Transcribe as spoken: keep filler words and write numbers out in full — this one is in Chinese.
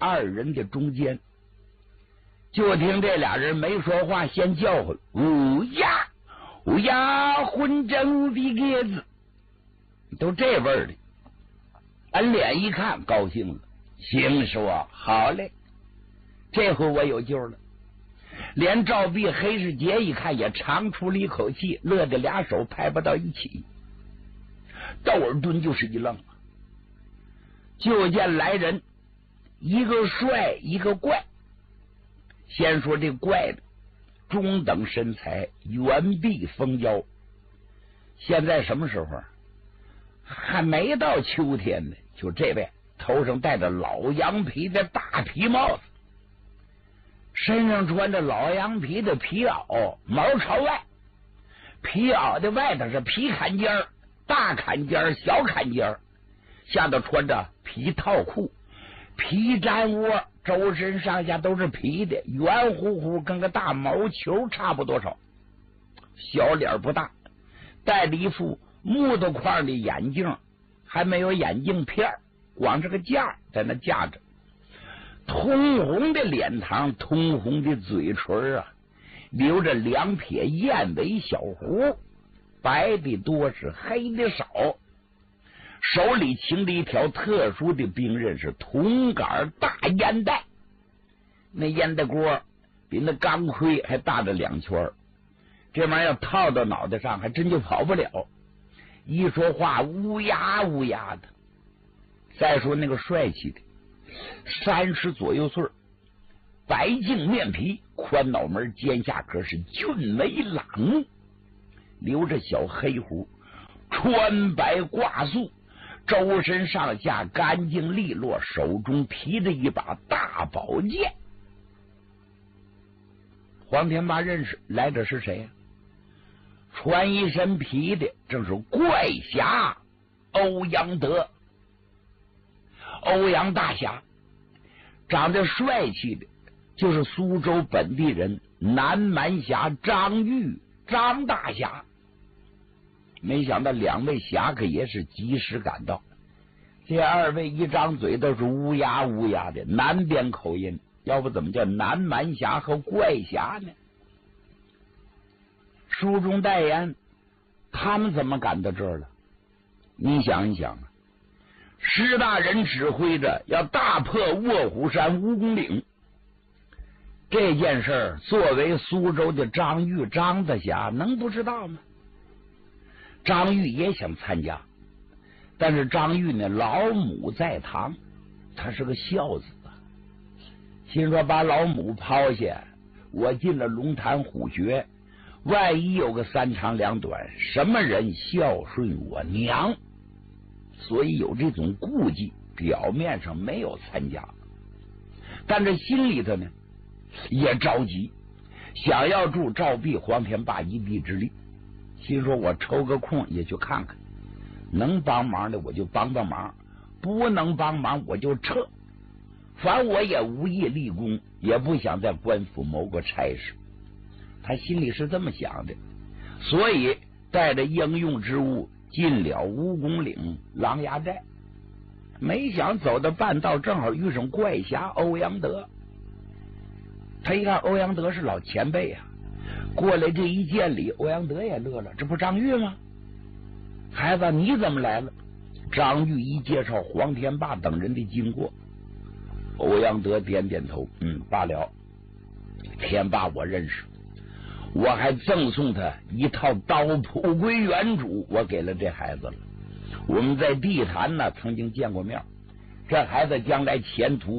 二人的中间。就听这俩人没说话，先叫唤：“乌鸦，乌鸦，混整的鸽子！”都这味儿的。俺脸一看，高兴了，行说好嘞，这回我有救了。连赵壁、黑世杰一看，也长出了一口气，乐得俩手拍不到一起。窦尔敦就是一愣，就见来人，一个帅，一个怪。先说这怪的，中等身材，圆臂丰腰。现在什么时候？还没到秋天呢。就这位头上戴着老羊皮的大皮帽子，身上穿着老羊皮的皮袄，毛朝外，皮袄的外头是皮坎肩儿、大坎肩儿、小坎肩儿，下头穿着皮套裤、皮毡窝，周身上下都是皮的，圆乎乎，跟个大毛球差不多少。小脸不大，戴着一副木头块的眼镜，还没有眼镜片，光这个架在那架着。通红的脸膛，通红的嘴唇啊，留着两撇燕尾小胡，白的多是黑的少。手里擎着一条特殊的兵刃，是铜杆大烟袋，那烟袋锅比那钢盔还大着两圈，这玩意儿要套到脑袋上还真就跑不了。一说话乌鸦乌鸦的。再说那个帅气的，三十左右岁，白净面皮，宽脑门，肩下可是俊眉朗目，留着小黑胡，穿白挂素，周身上下干净利落，手中提着一把大宝剑。黄天霸认识来者是谁呀、啊？穿一身皮的正是怪侠欧阳德。欧阳大侠长得帅气的，就是苏州本地人南蛮侠张玉，张大侠。没想到两位侠客也是及时赶到，这二位一张嘴都是乌鸦乌鸦的南边口音，要不怎么叫南蛮侠和怪侠呢？书中代言，他们怎么赶到这儿了？你想一想啊，施大人指挥着要大破卧虎山蜈蚣岭这件事儿，作为苏州的张玉张大侠能不知道吗？张玉也想参加，但是张玉呢，老母在堂，他是个孝子啊，心说把老母抛下，我进了龙潭虎穴，万一有个三长两短，什么人孝顺我娘？所以有这种顾忌，表面上没有参加，但这心里头呢也着急，想要助赵壁、黄天霸一臂之力。心说我抽个空也去看看，能帮忙的我就帮帮忙，不能帮忙我就撤。反我也无意立功，也不想在官府谋个差事。他心里是这么想的，所以带着应用之物进了蜈蚣岭狼牙寨。没想走到半道，正好遇上怪侠欧阳德。他一看欧阳德是老前辈啊，过来这一见礼，欧阳德也乐了，这不张玉吗？孩子你怎么来了？张玉一介绍黄天霸等人的经过，欧阳德点点头，嗯，罢了，天霸我认识，我还赠送他一套刀谱归原主，我给了这孩子了。我们在地坛呢曾经见过面，这孩子将来前途